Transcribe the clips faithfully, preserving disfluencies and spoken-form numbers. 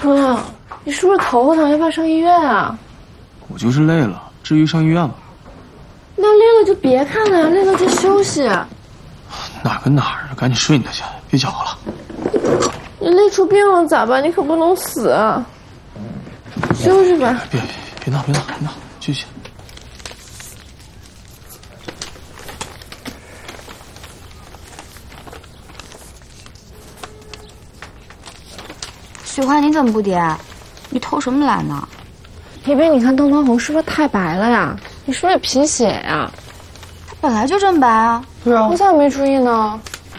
春啊，你是不是头发疼？要不要上医院啊？ 我就是累了，至于上医院吗？ 那累了就别看了呀，累了就休息。 哪跟哪儿啊？赶紧睡你的去，别搅和了。 你累出病了咋办？你可不能死啊！休息吧。 别别别闹别闹别闹，继续。 雪花，你怎么不叠？你偷什么懒呢？ 皮皮，你看东方红是不是太白了呀？你是不是贫血呀？ 它本来就这么白啊。 对啊，我咋没注意呢？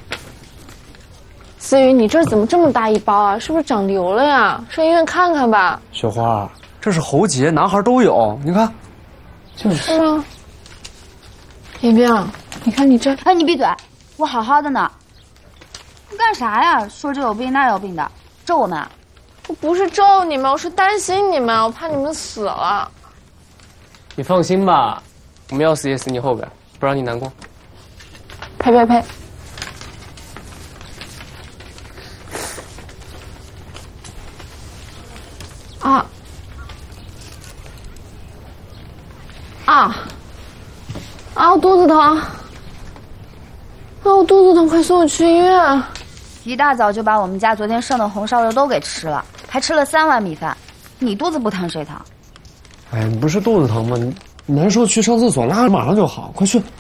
思雨，你这怎么这么大一包啊？是不是长瘤了呀？上医院看看吧。 雪花，这是喉结，男孩都有，你看， 就是。是吗？皮皮，你看你这…… 哎，你闭嘴！我好好的呢。你干啥呀？说这有病那有病的，咒我们啊？ 我不是咒你们，我是担心你们，我怕你们死了。 你放心吧，我们要死也死你后边，不让你难过。 呸呸呸！啊啊啊！我肚子疼！啊，我肚子疼，快送我去医院！ 一大早就把我们家昨天剩的红烧肉都给吃了，还吃了三碗米饭。你肚子不疼谁疼？ 哎，你不是肚子疼吗？你难受去上厕所，拉马上就好，快去。